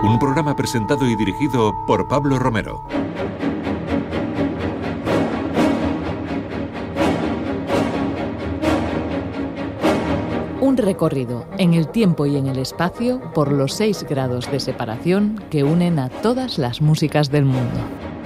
Un programa presentado y dirigido por Pablo Romero. Un recorrido en el tiempo y en el espacio por los 6 grados de separación que unen a todas las músicas del mundo.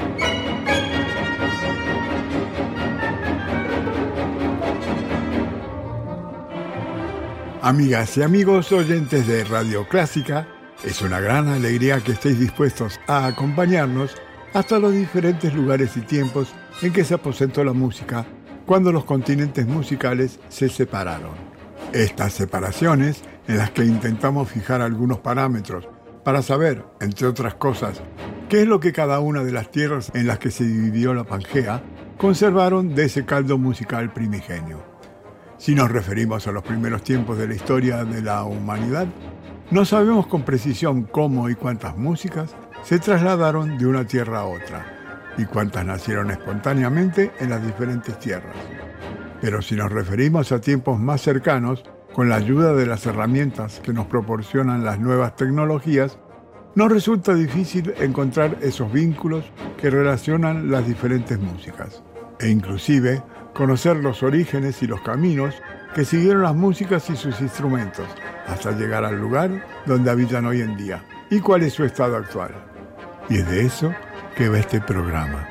Amigas y amigos oyentes de Radio Clásica, es una gran alegría que estéis dispuestos a acompañarnos hasta los diferentes lugares y tiempos en que se aposentó la música cuando los continentes musicales se separaron. Estas separaciones, en las que intentamos fijar algunos parámetros para saber, entre otras cosas, qué es lo que cada una de las tierras en las que se dividió la Pangea conservaron de ese caldo musical primigenio. Si nos referimos a los primeros tiempos de la historia de la humanidad, no sabemos con precisión cómo y cuántas músicas se trasladaron de una tierra a otra y cuántas nacieron espontáneamente en las diferentes tierras. Pero si nos referimos a tiempos más cercanos, con la ayuda de las herramientas que nos proporcionan las nuevas tecnologías, nos resulta difícil encontrar esos vínculos que relacionan las diferentes músicas, e inclusive conocer los orígenes y los caminos que siguieron las músicas y sus instrumentos hasta llegar al lugar donde habitan hoy en día y cuál es su estado actual. Y es de eso que va este programa.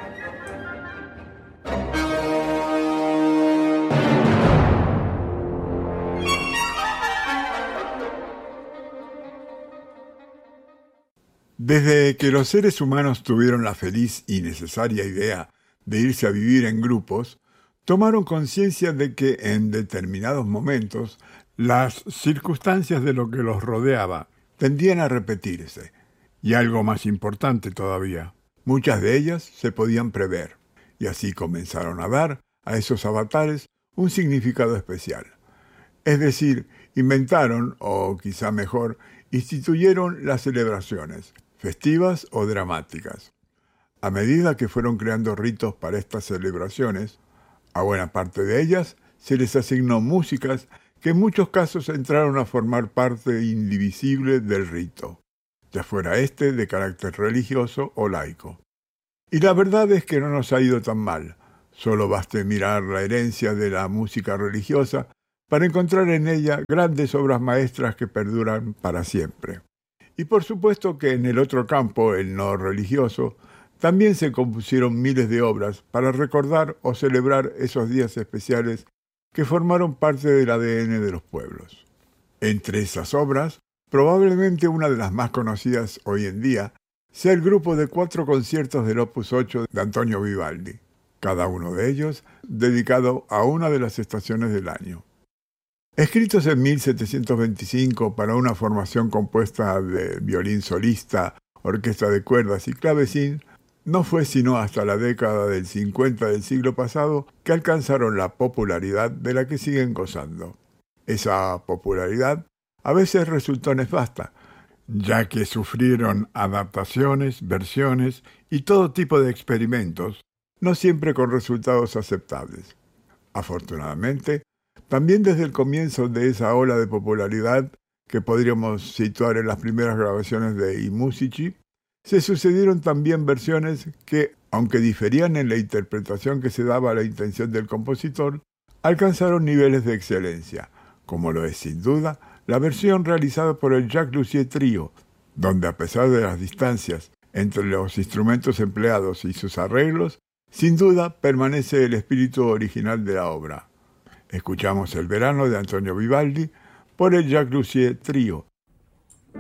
Desde que los seres humanos tuvieron la feliz y necesaria idea de irse a vivir en grupos, tomaron conciencia de que en determinados momentos las circunstancias de lo que los rodeaba tendían a repetirse. Y algo más importante todavía, muchas de ellas se podían prever. Y así comenzaron a dar a esos avatares un significado especial. Es decir, inventaron, o quizá mejor, instituyeron las celebraciones, festivas o dramáticas. A medida que fueron creando ritos para estas celebraciones, a buena parte de ellas se les asignó músicas que en muchos casos entraron a formar parte indivisible del rito, ya fuera este de carácter religioso o laico. Y la verdad es que no nos ha ido tan mal, solo baste mirar la herencia de la música religiosa para encontrar en ella grandes obras maestras que perduran para siempre. Y por supuesto que en el otro campo, el no religioso, también se compusieron miles de obras para recordar o celebrar esos días especiales que formaron parte del ADN de los pueblos. Entre esas obras, probablemente una de las más conocidas hoy en día sea el grupo de 4 conciertos del Opus 8 de Antonio Vivaldi, cada uno de ellos dedicado a una de las estaciones del año. Escritos en 1725 para una formación compuesta de violín solista, orquesta de cuerdas y clavecín, no fue sino hasta la década del 50 del siglo pasado que alcanzaron la popularidad de la que siguen gozando. Esa popularidad a veces resultó nefasta, ya que sufrieron adaptaciones, versiones y todo tipo de experimentos, no siempre con resultados aceptables. Afortunadamente, también desde el comienzo de esa ola de popularidad, que podríamos situar en las primeras grabaciones de I Musici, se sucedieron también versiones que, aunque diferían en la interpretación que se daba a la intención del compositor, alcanzaron niveles de excelencia, como lo es sin duda la versión realizada por el Jacques Lussier Trío, donde a pesar de las distancias entre los instrumentos empleados y sus arreglos, sin duda permanece el espíritu original de la obra. Escuchamos El verano de Antonio Vivaldi por el Jacques Lussier Trío,